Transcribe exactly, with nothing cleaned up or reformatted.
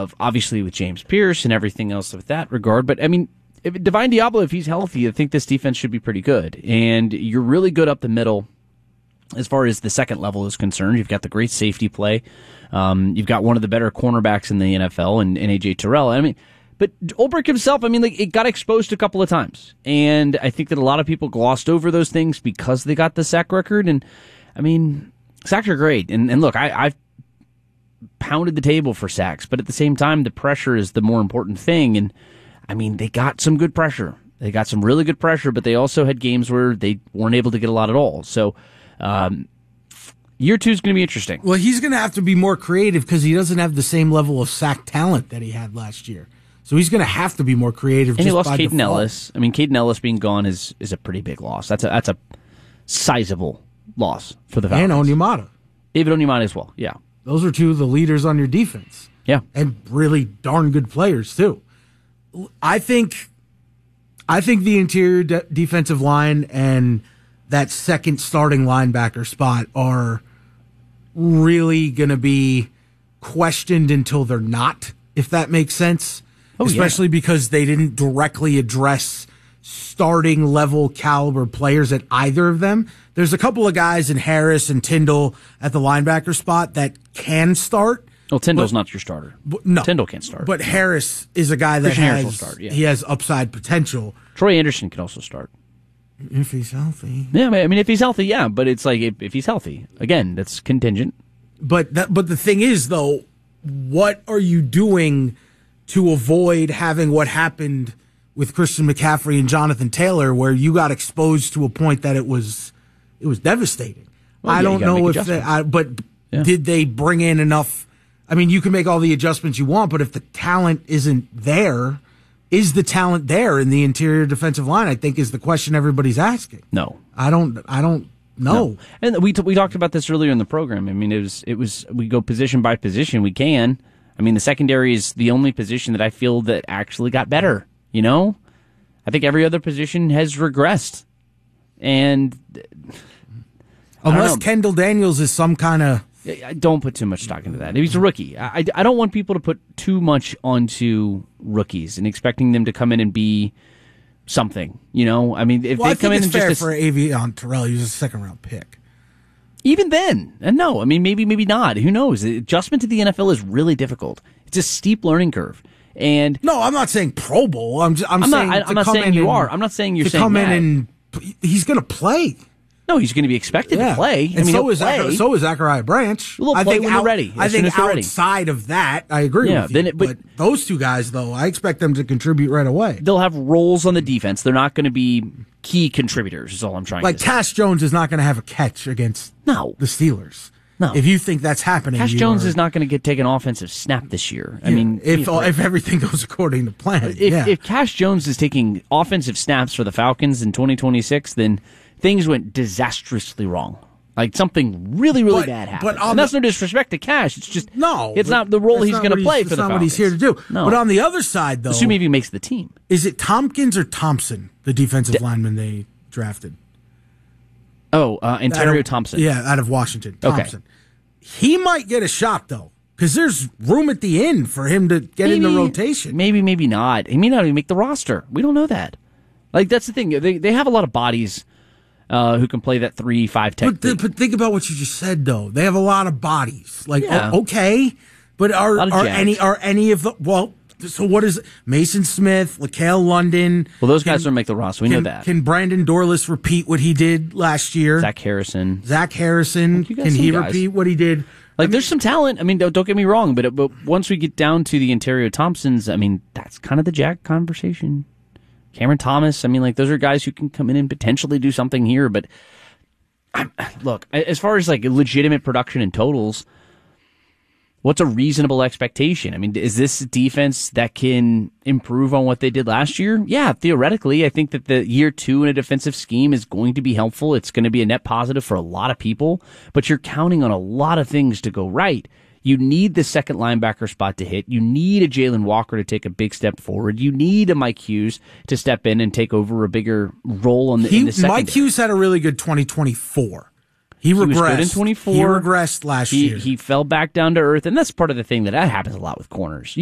of obviously with James Pierce and everything else with that regard. But I mean, if Divine Diablo, if he's healthy, I think this defense should be pretty good. And you're really good up the middle as far as the second level is concerned. You've got the great safety play. Um, you've got one of the better cornerbacks in the N F L, and, and A J Terrell. I mean, but Ulbrich himself, I mean, like, it got exposed a couple of times. And I think that a lot of people glossed over those things because they got the sack record. And I mean, sacks are great. And, and look, I, I've pounded the table for sacks, but at the same time, the pressure is the more important thing. And I mean, they got some good pressure. They got some really good pressure, but they also had games where they weren't able to get a lot at all. So, um, year two is going to be interesting. Well, he's going to have to be more creative because he doesn't have the same level of sack talent that he had last year. So he's going to have to be more creative. And just he lost by Caden default. Ellis. I mean, Caden Ellis being gone is, is a pretty big loss. That's a that's a sizable loss for the Falcons. And Onyemata. David Onyemata as well, yeah. Those are two of the leaders on your defense. Yeah. And really darn good players, too. I think I think the interior de- defensive line and that second starting linebacker spot are really going to be questioned until they're not, if that makes sense. Oh, Especially yeah. because they didn't directly address starting level caliber players at either of them. There's a couple of guys in Harris and Tyndall at the linebacker spot that can start. Well, Tyndall's but, not your starter. But, no. Tyndall can't start. But Harris is a guy that Christian has, Harris will start, yeah. he has upside potential. Troy Anderson can also start. If he's healthy. Yeah, I mean, if he's healthy, yeah. But it's like, if, if he's healthy. Again, that's contingent. But that, but the thing is, though, what are you doing to avoid having what happened with Christian McCaffrey and Jonathan Taylor, where you got exposed to a point that it was it was devastating? Well, I yeah, don't know if they, I, but yeah. did they bring in enough? I mean, you can make all the adjustments you want, but if the talent isn't there, is the talent there in the interior defensive line? I think is the question everybody's asking. No, I don't. I don't know. No. And we t- we talked about this earlier in the program. I mean, it was it was we go position by position. We can. I mean, the secondary is the only position that I feel that actually got better. You know, I think every other position has regressed, and unless Kendall Daniels is some kind of. I don't put too much stock into that. He's a rookie. I, I don't want people to put too much onto rookies and expecting them to come in and be something. You know, I mean, if well, they I come think in it's and fair just for Avion Terrell, he was a second round pick. Even then, and no, I mean, maybe, maybe not. Who knows? Adjustment to the N F L is really difficult. It's a steep learning curve. And no, I'm not saying Pro Bowl. I'm just, I'm, I'm saying not. I, I'm not saying you and, are. I'm not saying you're to saying come that. in and he's going to play. No, he's going to be expected yeah. to play. And I mean, so is play. Zach, so is Zachariah Branch. We'll I play think when out, they're ready. I think outside ready. of that, I agree yeah, with you. Then it, but, but those two guys, though, I expect them to contribute right away. They'll have roles on the defense. They're not going to be key contributors. Is all I'm trying like to say. Like Cash Jones is not going to have a catch against no. the Steelers. No. If you think that's happening, Cash Jones are, is not going to get taken offensive snap this year. I yeah, mean, if if everything goes according to plan, if, yeah. if Cash Jones is taking offensive snaps for the Falcons in twenty twenty-six, then things went disastrously wrong. Like something really, really but, bad happened. But and that's the, no disrespect to Cash. It's just no, it's not the role he's going to play for the Falcons. That's not what he's here to do. No. But on the other side, though, assuming he makes the team, is it Tompkins or Thompson, the defensive De- lineman they drafted? Oh, uh, Ontario of, Thompson. Yeah, out of Washington. Thompson. Okay. He might get a shot, though, because there's room at the end for him to get maybe, in the rotation. Maybe, maybe not. He may not even make the roster. We don't know that. Like, that's the thing. They they have a lot of bodies uh, who can play that three five tech. But, th- but think about what you just said, though. They have a lot of bodies. Like, yeah. oh, okay, but are are jacks. any are any of the well? So what is Mason Smith, LaCale London? Well, those guys can, don't make the roster. We can, know that. Can Brandon Dorless repeat what he did last year? Zach Harrison. Zach Harrison. Can he guys. repeat what he did? Like, I mean, there's some talent. I mean, don't, don't get me wrong, but but once we get down to the Ontario Thompsons, I mean, that's kind of the Jack conversation. Cameron Thomas, I mean, like, those are guys who can come in and potentially do something here. But I'm, look, as far as like legitimate production and totals, what's a reasonable expectation? I mean, is this a defense that can improve on what they did last year? Yeah, theoretically, I think that the year two in a defensive scheme is going to be helpful. It's going to be a net positive for a lot of people, but you're counting on a lot of things to go right. You need the second linebacker spot to hit. You need a Jalen Walker to take a big step forward. You need a Mike Hughes to step in and take over a bigger role on the, he, in the secondary. Mike Hughes had a really good twenty twenty-four. He, he regressed. was good in twenty-four. He regressed last he, year. He fell back down to earth, and that's part of the thing that, that happens a lot with corners.